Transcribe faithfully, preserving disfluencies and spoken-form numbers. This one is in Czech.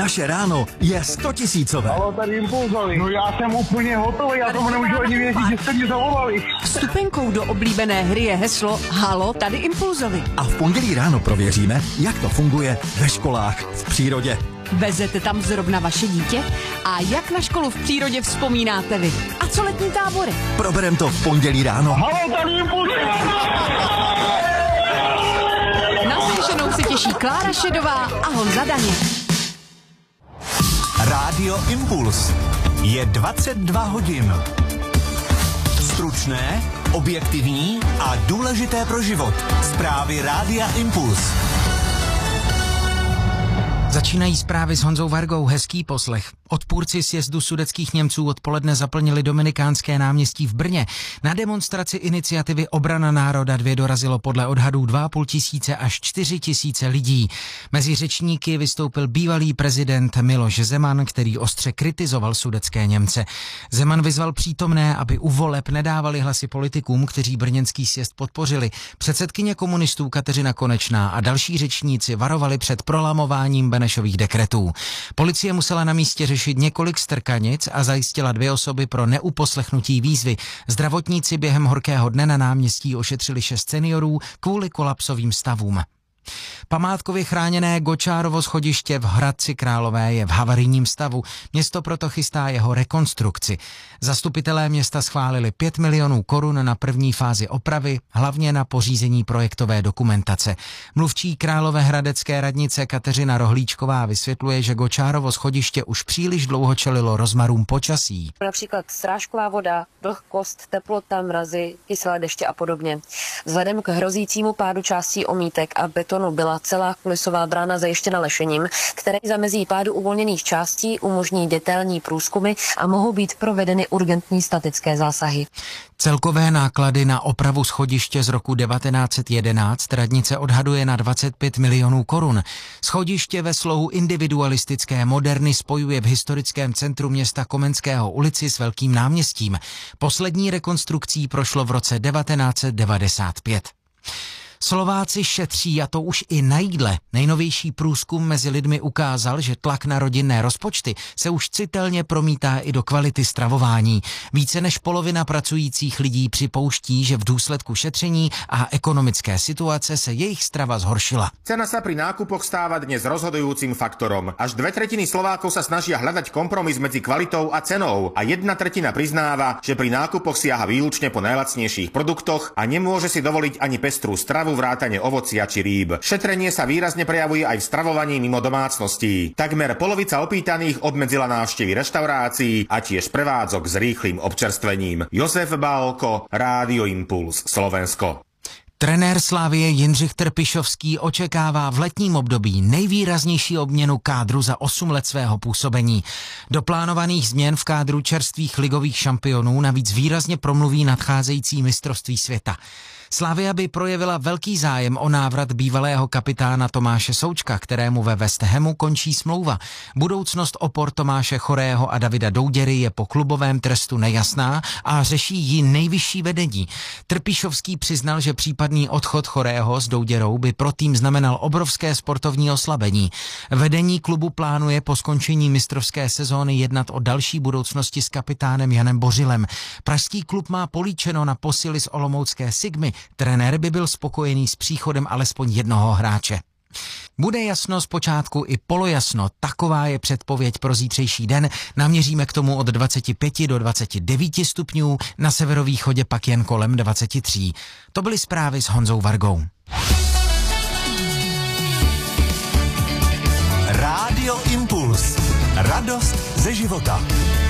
Naše ráno je stotisícové. Halo, tady Impulzovi. No já jsem úplně hotový, já tomu nemůžu ani věřit, že jste mě zavolali. Vstupenkou do oblíbené hry je heslo Halo, tady Impulzovi. A v pondělí ráno prověříme, jak to funguje ve školách v přírodě. Vezete tam zrovna vaše dítě? A jak na školu v přírodě vzpomínáte vy? A co letní tábory? Proberem to v pondělí ráno. Halo, tady Impulzovi. Na slyšenou se těší Klára Šedová a Honza Daněk. Rádio Impuls. Je dvacet dva hodin. Stručné, objektivní a důležité pro život. Zprávy Rádia Impuls. Začínají zprávy s Honzou Vargou, hezký poslech. Odpůrci sjezdu sudetských Němců odpoledne zaplnili Dominikánské náměstí v Brně. Na demonstraci iniciativy Obrana národa dva dorazilo podle odhadů dva a půl tisíce až čtyři tisíce lidí. Mezi řečníky vystoupil bývalý prezident Miloš Zeman, který ostře kritizoval sudetské Němce. Zeman vyzval přítomné, aby u voleb nedávali hlasy politikům, kteří brněnský sjezd podpořili. Předsedkyně komunistů Kateřina Konečná a další řečníci varovali před prolamováním Benešových dekretů. Policie musela na místě řešit několik strkanic a zajistila dvě osoby pro neuposlechnutí výzvy. Zdravotníci během horkého dne na náměstí ošetřili šest seniorů kvůli kolapsovým stavům. Památkově chráněné Gočárovo schodiště v Hradci Králové je v havarijním stavu. Město proto chystá jeho rekonstrukci. Zastupitelé města schválili pět milionů korun na první fázi opravy, hlavně na pořízení projektové dokumentace. Mluvčí Královéhradecké radnice Kateřina Rohlíčková vysvětluje, že Gočárovo schodiště už příliš dlouho čelilo rozmarům počasí. Například srážková voda, vlhkost, teplota, mrazy, kyselé deště a podobně. Vzhledem k hrozícímu pádu částí omítek a betonu byla celá kulisová brána zajištěna lešením, které zamezí pádu uvolněných částí, umožní detailní průzkumy a mohou být provedeny urgentní statické zásahy. Celkové náklady na opravu schodiště z roku devatenáct set jedenáct radnice odhaduje na dvacet pět milionů korun. Schodiště ve slohu individualistické moderny spojuje v historickém centru města Komenského ulici s Velkým náměstím. Poslední rekonstrukcí prošlo v roce devatenáct set devadesát pět. Slováci šetří, a to už i na jídle. Nejnovější průzkum mezi lidmi ukázal, že tlak na rodinné rozpočty se už citelně promítá i do kvality stravování. Více než polovina pracujících lidí připouští, že v důsledku šetření a ekonomické situace se jejich strava zhoršila. Cena sa pri nákupoch stáva dnes rozhodujúcim faktorom. Až dve tretiny Slovákov sa snažia hľadať kompromis medzi kvalitou a cenou a jedna tretina priznáva, že pri nákupoch siaha výlučne po najlacnejších produktoch a nemôže si dovoliť ani pestrú stravu vrátane ovocia či rýb. Šetrenie sa výrazne prejavuje aj v stravovaní mimo domácností. Takmer polovica opýtaných obmedzila návštevy reštaurácií a tiež prevádzok s rýchlym občerstvením. Jozef Bálko, Rádio Impuls, Slovensko. Trenér Slavie Jindřich Trpišovský očekává v letním období nejvýraznější obměnu kádru za osm let svého působení. Do plánovaných změn v kádru čerstvých ligových šampionů navíc výrazně promluví nadcházející mistrovství světa. Slavia by projevila velký zájem o návrat bývalého kapitána Tomáše Součka, kterému ve West Hamu končí smlouva. Budoucnost opor Tomáše Chorého a Davida Douděry je po klubovém trestu nejasná a řeší ji nejvyšší vedení. Trpišovský přiznal, že případný odchod Chorého s Douděrou by pro tým znamenal obrovské sportovní oslabení. Vedení klubu plánuje po skončení mistrovské sezóny jednat o další budoucnosti s kapitánem Janem Bořilem. Pražský klub má políčeno na posily z olomoucké Sigmy. Trenér by byl spokojený s příchodem alespoň jednoho hráče. Bude jasno zpočátku i polojasno, taková je předpověď pro zítřejší den. Naměříme k tomu od dvacet pět do dvacet devět stupňů, na severovýchodě pak jen kolem dvacet tři. To byly zprávy s Honzou Vargou. Rádio Impuls. Radost ze života.